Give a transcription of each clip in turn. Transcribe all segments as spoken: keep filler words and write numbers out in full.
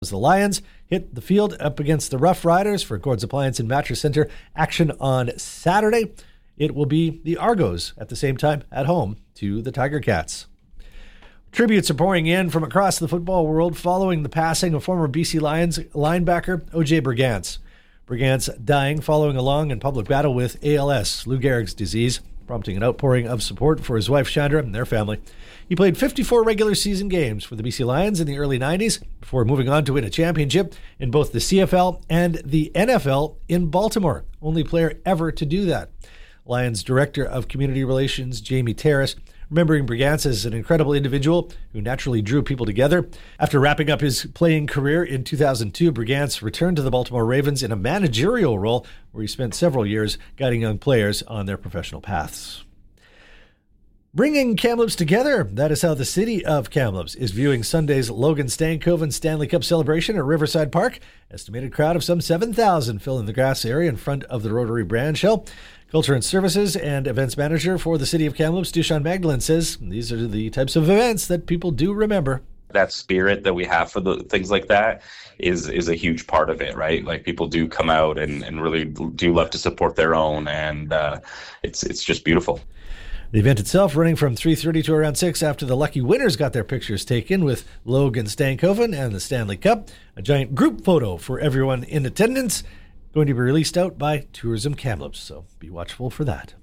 The Lions hit the field up against the Rough Riders for Gord's Appliance and Mattress Center action on Saturday. It will be the Argos at the same time at home to the Tiger Cats. Tributes are pouring in from across the football world following the passing of former B C Lions linebacker O J Brigance. Brigance dying following a long and public battle with A L S, Lou Gehrig's disease, prompting an outpouring of support for his wife Chandra and their family. He played fifty-four regular season games for the B C Lions in the early nineties before moving on to win a championship in both the C F L and the N F L in Baltimore. Only player ever to do that. Lions Director of Community Relations Jamie Terrace, remembering Brigance as an incredible individual who naturally drew people together. After wrapping up his playing career in two thousand two, Brigance returned to the Baltimore Ravens in a managerial role where he spent several years guiding young players on their professional paths. Bringing Kamloops together, that is how the city of Kamloops is viewing Sunday's Logan Stankoven Stanley Cup celebration at Riverside Park. Estimated crowd of some seven thousand filling the grass area in front of the Rotary Brand Shell. Culture and Services and Events Manager for the City of Kamloops, Dushan Magdalene, says these are the types of events that people do remember. That spirit that we have for the things like that is is a huge part of it, right? Like people do come out and, and really do love to support their own, and uh, it's it's just beautiful. The event itself running from three thirty to around six after the lucky winners got their pictures taken with Logan Stankoven and the Stanley Cup. A giant group photo for everyone in attendance going to be released out by Tourism Kamloops, so be watchful for that.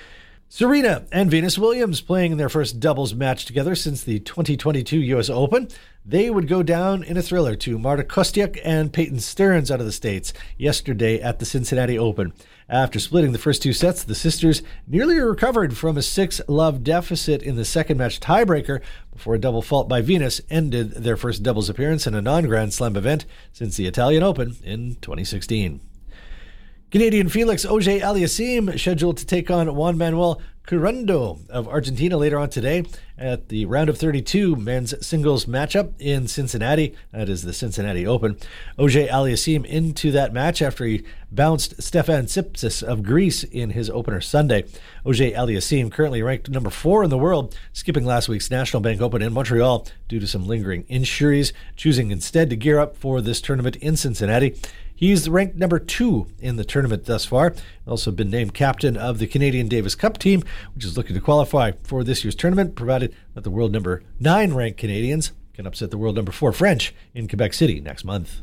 Serena and Venus Williams playing in their first doubles match together since the twenty twenty-two U S Open. They would go down in a thriller to Marta Kostyuk and Peyton Stearns out of the States yesterday at the Cincinnati Open. After splitting the first two sets, the sisters nearly recovered from a six-love deficit in the second match tiebreaker before a double fault by Venus ended their first doubles appearance in a non-Grand Slam event since the Italian Open in twenty sixteen. Canadian Felix Auger-Aliassime scheduled to take on Juan Manuel Curando of Argentina later on today at the round of thirty-two men's singles matchup in Cincinnati. That is the Cincinnati Open. Auger-Aliassime into that match after he bounced Stefan Tsitsipas of Greece in his opener Sunday. Auger-Aliassime currently ranked number four in the world, skipping last week's National Bank Open in Montreal due to some lingering injuries, choosing instead to gear up for this tournament in Cincinnati. He's ranked number two in the tournament thus far. Also been named captain of the Canadian Davis Cup team, which is looking to qualify for this year's tournament, provided that the world number nine ranked Canadians can upset the world number four French in Quebec City next month.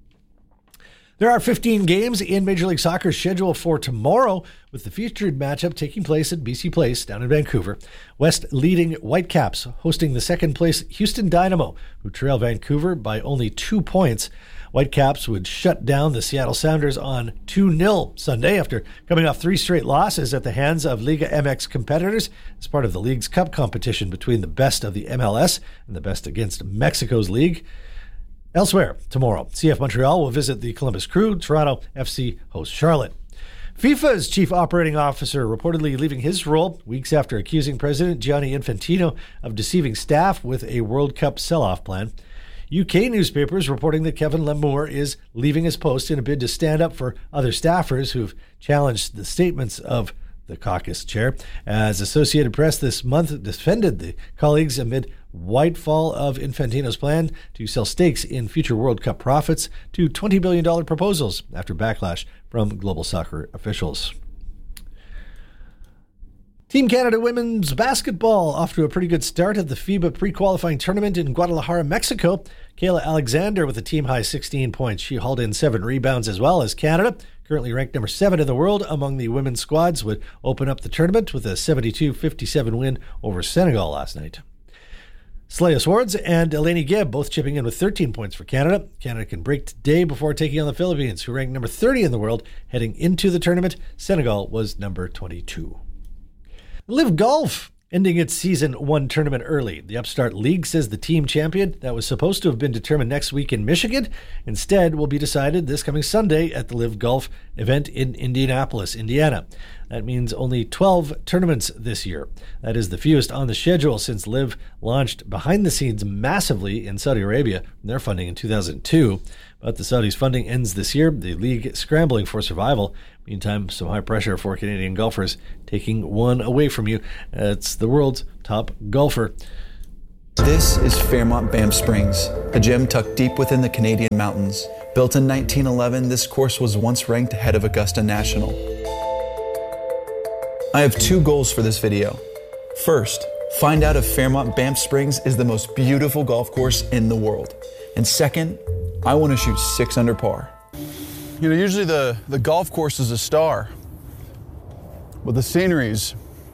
There are fifteen games in Major League Soccer's schedule for tomorrow, with the featured matchup taking place at B C Place down in Vancouver. West leading Whitecaps hosting the second place Houston Dynamo, who trail Vancouver by only two points. Whitecaps would shut down the Seattle Sounders on two nil Sunday after coming off three straight losses at the hands of Liga M X competitors as part of the league's cup competition between the best of the M L S and the best against Mexico's league. Elsewhere, tomorrow, C F Montreal will visit the Columbus Crew. Toronto F C hosts Charlotte. FIFA's chief operating officer reportedly leaving his role weeks after accusing President Gianni Infantino of deceiving staff with a World Cup sell-off plan. U K newspapers reporting that Kevin Lamour is leaving his post in a bid to stand up for other staffers who've challenged the statements of the caucus chair. As Associated Press this month defended the colleagues amid whitefall of Infantino's plan to sell stakes in future World Cup profits to twenty billion dollars proposals after backlash from global soccer officials. Team Canada women's basketball off to a pretty good start at the FIBA pre-qualifying tournament in Guadalajara, Mexico. Kayla Alexander with a team-high sixteen points. She hauled in seven rebounds as well as Canada, currently ranked number seven in the world among the women's squads, would open up the tournament with a seventy-two fifty-seven win over Senegal last night. Slayah Swords and Eleni Gibb both chipping in with thirteen points for Canada. Canada can break today before taking on the Philippines, who ranked number thirty in the world heading into the tournament. Senegal was number twenty-two. Live Golf ending its season one tournament early. The Upstart League says the team champion that was supposed to have been determined next week in Michigan instead will be decided this coming Sunday at the Live Golf event in Indianapolis, Indiana. That means only twelve tournaments this year. That is the fewest on the schedule since Live launched behind the scenes massively in Saudi Arabia from their funding in two thousand two. But the Saudis' funding ends this year, the league scrambling for survival. Meantime, some high pressure for Canadian golfers, taking one away from you. It's the world's top golfer. This is Fairmont Banff Springs, a gem tucked deep within the Canadian mountains. Built in nineteen eleven, this course was once ranked ahead of Augusta National. I have two goals for this video. First, find out if Fairmont Banff Springs is the most beautiful golf course in the world. And second, I want to shoot six under par. You know, usually the, the golf course is a star, but the scenery's,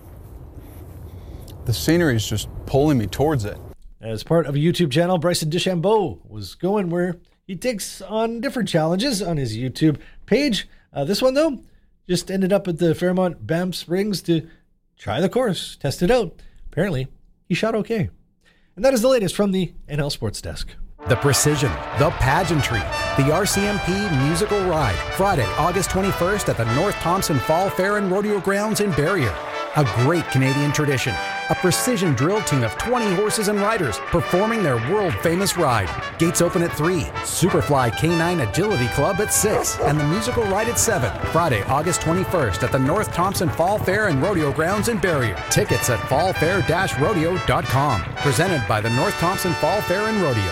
the scenery's just pulling me towards it. As part of a YouTube channel, Bryson DeChambeau was going where he takes on different challenges on his YouTube page. Uh, this one, though, just ended up at the Fairmont Banff Springs to try the course, test it out. Apparently, he shot okay. And that is the latest from the N L Sports Desk. The Precision, the Pageantry, the R C M P Musical Ride, Friday, August twenty-first at the North Thompson Fall Fair and Rodeo Grounds in Barrier. A great Canadian tradition, a precision drill team of twenty horses and riders performing their world-famous ride. Gates open at three, Superfly K nine Agility Club at six, and the musical ride at seven. Friday, August twenty-first at the North Thompson Fall Fair and Rodeo Grounds in Barrier. Tickets at fall fair dash rodeo dot com. Presented by the North Thompson Fall Fair and Rodeo.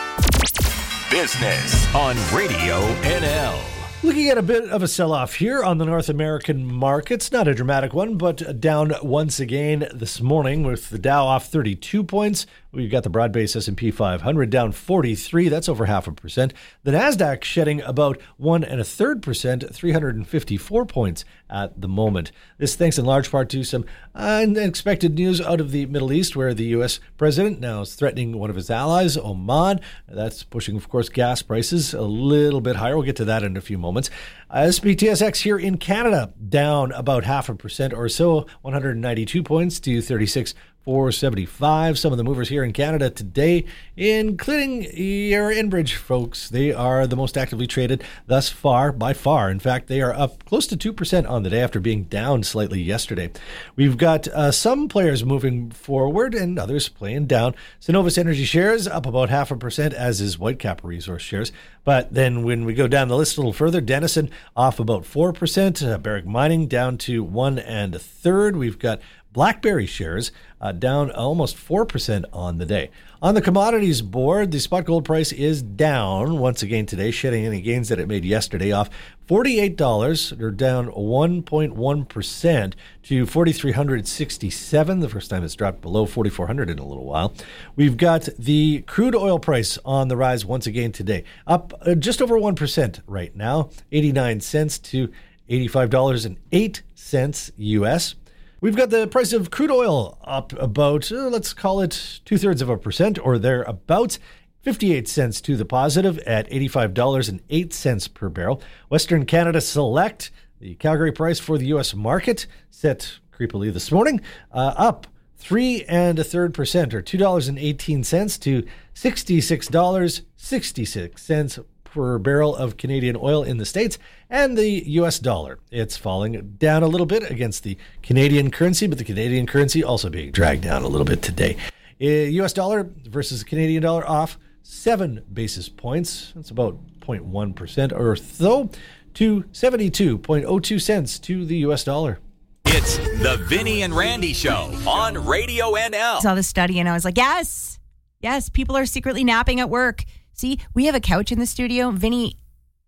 Business on Radio N L. Looking at a bit of a sell-off here on the North American markets. Not a dramatic one, but down once again this morning with the Dow off thirty-two points. We've got the broad-based S and P five hundred down forty-three. That's over half a percent. The NASDAQ shedding about one and a third percent, three hundred fifty-four points at the moment. This thanks in large part to some unexpected news out of the Middle East, where the U S president now is threatening one of his allies, Oman. That's pushing, of course, gas prices a little bit higher. We'll get to that in a few moments. Uh, S and P T S X here in Canada down about half a percent or so, one hundred ninety-two points to thirty-six thousand four hundred seventy-five. Some of the movers here in Canada today, including your Enbridge folks. They are the most actively traded thus far, by far. In fact, they are up close to two percent on the day after being down slightly yesterday. We've got uh, some players moving forward and others playing down. Cenovus Energy shares up about half a percent, as is Whitecap Resource shares. But then when we go down the list a little further, Denison off about four percent, uh, Barrick Mining down to one and a third. We've got BlackBerry shares uh, down almost four percent on the day. On the commodities board, the spot gold price is down once again today, shedding any gains that it made yesterday off forty-eight dollars, or down one point one percent to four thousand three hundred sixty-seven dollars. The first time it's dropped below four thousand four hundred dollars in a little while. We've got the crude oil price on the rise once again today, up uh, just over one percent right now, eighty-nine cents to eighty-five dollars and eight cents U S. We've got the price of crude oil up about, uh, let's call it two-thirds of a percent or thereabouts, fifty-eight cents to the positive at eighty-five dollars and eight cents per barrel. Western Canada Select, the Calgary price for the U S market, set creepily this morning, uh, up three and a third percent, or two dollars and eighteen cents to sixty-six dollars and sixty-six cents per barrel of Canadian oil in the States. And the U S dollar, it's falling down a little bit against the Canadian currency, but the Canadian currency also being dragged down a little bit today. Uh, U S dollar versus Canadian dollar off seven basis points. That's about zero point one percent or so, to seventy-two point zero two cents to the U S dollar. It's the Vinny and Randy Show on Radio N L. I saw this study and I was like, yes, yes, people are secretly napping at work. See, we have a couch in the studio. Vinny,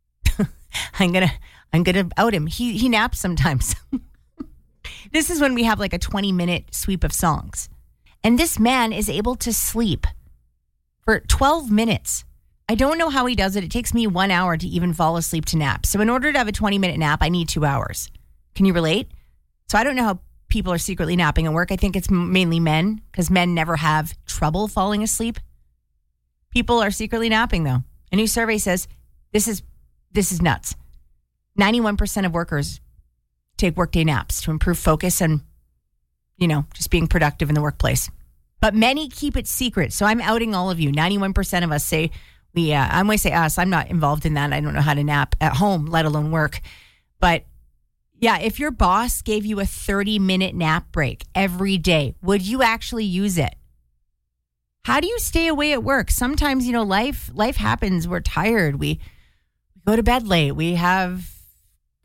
I'm gonna, I'm gonna out him. He he naps sometimes. This is when we have like a twenty minute sweep of songs, and this man is able to sleep for twelve minutes. I don't know how he does it. It takes me one hour to even fall asleep to nap. So in order to have a twenty minute nap, I need two hours. Can you relate? So I don't know how people are secretly napping at work. I think it's mainly men, because men never have trouble falling asleep. People are secretly napping, though. A new survey says this is this is nuts. ninety-one percent of workers take workday naps to improve focus and, you know, just being productive in the workplace. But many keep it secret. So I'm outing all of you. ninety-one percent of us say we, uh, I'm going to say us. I'm not involved in that. I don't know how to nap at home, let alone work. But yeah, if your boss gave you a thirty minute nap break every day, would you actually use it? How do you stay away at work? Sometimes, you know, life life happens. We're tired. We, we go to bed late. We have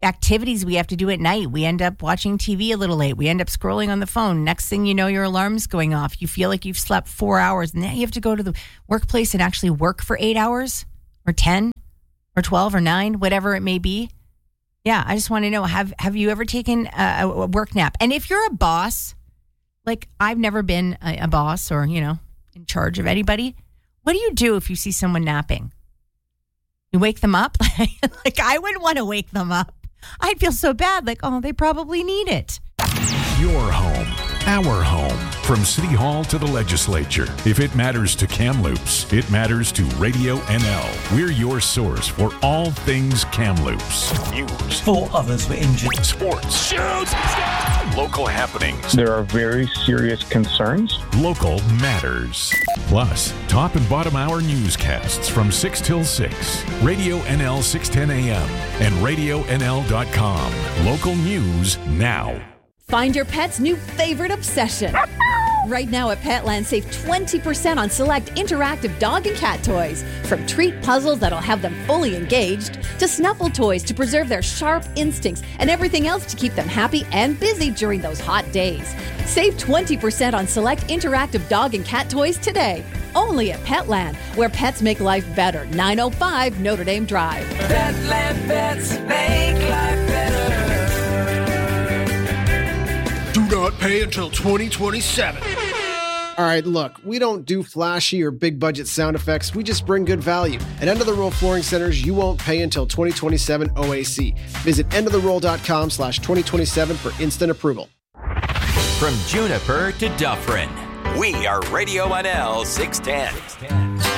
activities we have to do at night. We end up watching T V a little late. We end up scrolling on the phone. Next thing you know, your alarm's going off. You feel like you've slept four hours. And then you have to go to the workplace and actually work for eight hours or ten or twelve or nine, whatever it may be. Yeah, I just want to know, have have you ever taken a, a work nap? And if you're a boss, like I've never been a, a boss or, you know, in charge of anybody, what do you do if you see someone napping? You wake them up? Like, I wouldn't want to wake them up. I'd feel so bad. Like, oh, they probably need it. Your home, our home. From City Hall to the legislature. If it matters to Kamloops, it matters to Radio N L. We're your source for all things Kamloops. News. Four others were injured. Sports. Shoots! Local happenings. There are very serious concerns. Local matters. Plus, top and bottom hour newscasts from six till six. Radio N L six ten A M and radio N L dot com. Local news now. Find your pet's new favorite obsession. Right now at Petland, save twenty percent on select interactive dog and cat toys. From treat puzzles that'll have them fully engaged, to snuffle toys to preserve their sharp instincts, and everything else to keep them happy and busy during those hot days. Save twenty percent on select interactive dog and cat toys today. Only at Petland, where pets make life better. nine oh five Notre Dame Drive. Petland pets make life better. Do not pay until twenty twenty-seven. All right, look, we don't do flashy or big budget sound effects. We just bring good value. At End of the Roll Flooring Centers, you won't pay until twenty twenty-seven O A C. Visit end of the roll dot com slash twenty twenty-seven for instant approval. From Juniper to Dufferin, we are Radio N L six ten.